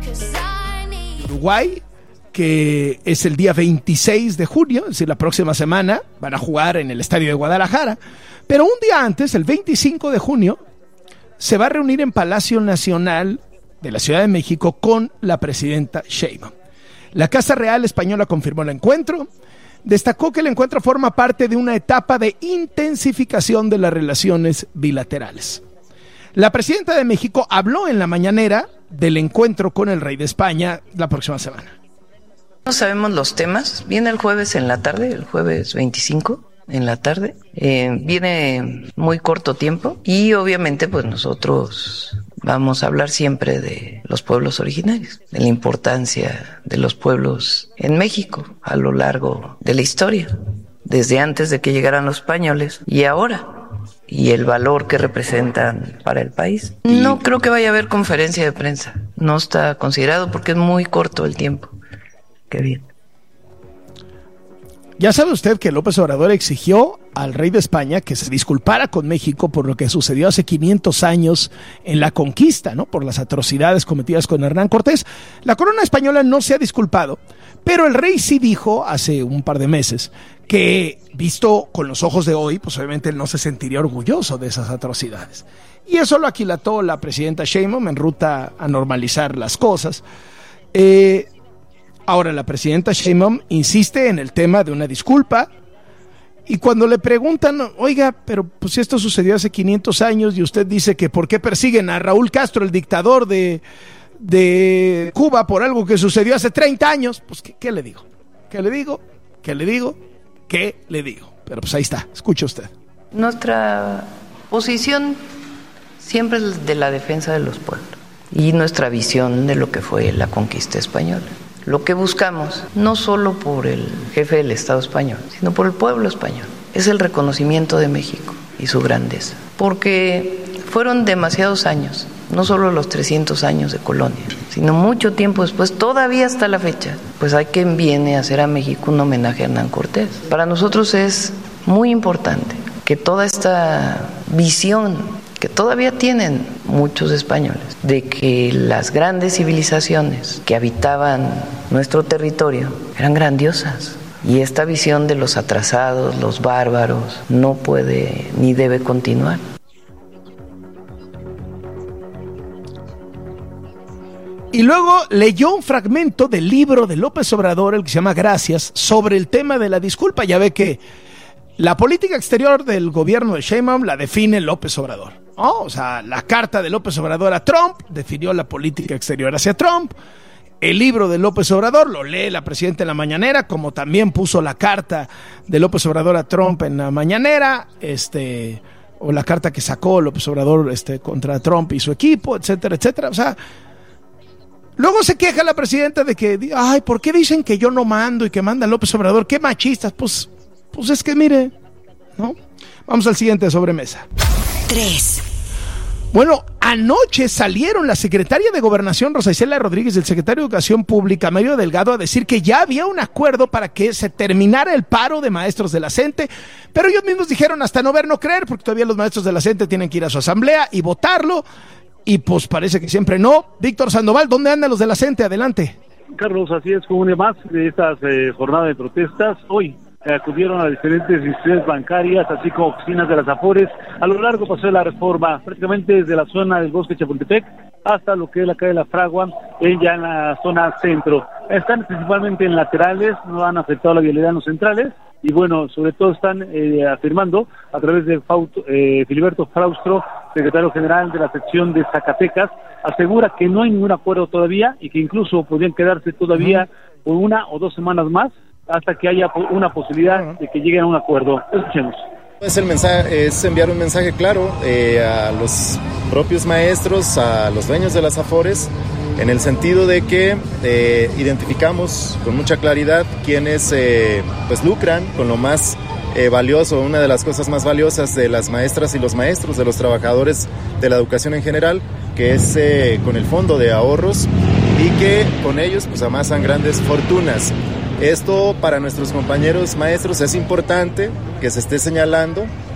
Uruguay, que es el día 26 de junio, es decir, la próxima semana, van a jugar en el estadio de Guadalajara, pero un día antes, el 25 de junio, se va a reunir en Palacio Nacional de la Ciudad de México con la presidenta Sheinbaum. La Casa Real Española confirmó el encuentro, destacó que el encuentro forma parte de una etapa de intensificación de las relaciones bilaterales. La presidenta de México habló en la mañanera del encuentro con el rey de España la próxima semana. No sabemos los temas, viene el jueves en la tarde, el jueves 25 en la tarde, viene muy corto tiempo y obviamente pues nosotros vamos a hablar siempre de los pueblos originarios, de la importancia de los pueblos en México a lo largo de la historia, desde antes de que llegaran los españoles y ahora, y el valor que representan para el país. No creo que vaya a haber conferencia de prensa, no está considerado porque es muy corto el tiempo. Qué bien. Ya sabe usted que López Obrador exigió al rey de España que se disculpara con México por lo que sucedió hace 500 años en la conquista, ¿no? Por las atrocidades cometidas con Hernán Cortés. La corona española no se ha disculpado, pero el rey sí dijo hace un par de meses que, visto con los ojos de hoy, pues obviamente él no se sentiría orgulloso de esas atrocidades. Y eso lo aquilató la presidenta Sheinbaum en ruta a normalizar las cosas. Ahora, la presidenta Sheinbaum insiste en el tema de una disculpa y cuando le preguntan, oiga, pero pues si esto sucedió hace 500 años y usted dice que ¿por qué persiguen a Raúl Castro, el dictador de Cuba, por algo que sucedió hace 30 años? Pues, ¿qué le digo? ¿Qué le digo? ¿Qué le digo? ¿Qué le digo? Pero pues ahí está, escuche usted. Nuestra posición siempre es de la defensa de los pueblos y nuestra visión de lo que fue la conquista española. Lo que buscamos, no solo por el jefe del Estado español, sino por el pueblo español, es el reconocimiento de México y su grandeza. Porque fueron demasiados años, no solo los 300 años de colonia, sino mucho tiempo después, todavía hasta la fecha, pues hay quien viene a hacer a México un homenaje a Hernán Cortés. Para nosotros es muy importante que toda esta visión que todavía tienen muchos españoles, de que las grandes civilizaciones que habitaban nuestro territorio eran grandiosas. Y esta visión de los atrasados, los bárbaros, no puede ni debe continuar. Y luego leyó un fragmento del libro de López Obrador, el que se llama Gracias, sobre el tema de la disculpa. Ya ve que la política exterior del gobierno de Sheinbaum la define López Obrador. O sea, la carta de López Obrador a Trump definió la política exterior hacia Trump. El libro de López Obrador lo lee la presidenta en la mañanera, como también puso la carta de López Obrador a Trump en la mañanera, o la carta que sacó López Obrador contra Trump y su equipo, etcétera, etcétera. O sea, luego se queja la presidenta de que, ay, ¿por qué dicen que yo no mando y que manda López Obrador? ¡Qué machistas! Pues es que mire, ¿no? Vamos al siguiente sobremesa. 3. Bueno, anoche salieron la secretaria de Gobernación, Rosa Isela Rodríguez, y el secretario de Educación Pública, Mario Delgado, a decir que ya había un acuerdo para que se terminara el paro de maestros de la CENTE, pero ellos mismos dijeron hasta no ver, no creer, porque todavía los maestros de la CENTE tienen que ir a su asamblea y votarlo, y pues parece que siempre no. Víctor Sandoval, ¿dónde andan los de la CENTE? Adelante. Carlos, así es, como una más de estas jornadas de protestas. Hoy acudieron a diferentes instituciones bancarias, así como oficinas de las Afores. A lo largo pasó la Reforma, prácticamente desde la zona del Bosque Chapultepec hasta lo que es la calle de la Fragua, ya en la zona centro. Están principalmente en laterales, no han afectado la vialidad en los centrales, y bueno, sobre todo están afirmando a través de Filiberto Fraustro, secretario general de la sección de Zacatecas, asegura que no hay ningún acuerdo todavía y que incluso podrían quedarse todavía por 1 o 2 semanas más hasta que haya una posibilidad de que lleguen a un acuerdo. Escuchemos. Es enviar un mensaje claro a los propios maestros, a los dueños de las Afores, en el sentido de que identificamos con mucha claridad quienes pues lucran con lo más valioso, una de las cosas más valiosas de las maestras y los maestros, de los trabajadores de la educación en general, que es con el fondo de ahorros, y que con ellos pues amasan grandes fortunas. Esto para nuestros compañeros maestros es importante que se esté señalando,